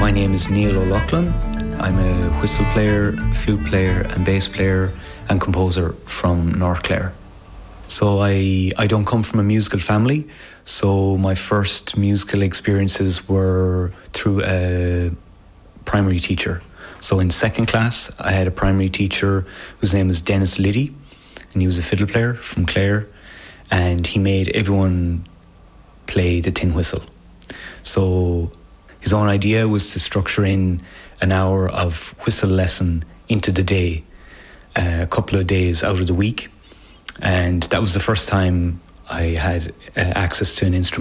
My name is Neil O'Loughlin. I'm a whistle player, flute player and bass player and composer from North Clare. So I don't come from a musical family, so my first musical experiences were through a primary teacher. So in second class, I had a primary teacher whose name was Dennis Liddy, and he was a fiddle player from Clare, and he made everyone play the tin whistle. So his own idea was to structure in an hour of whistle lesson into the day, a couple of days out of the week. And that was the first time I had access to an instrument.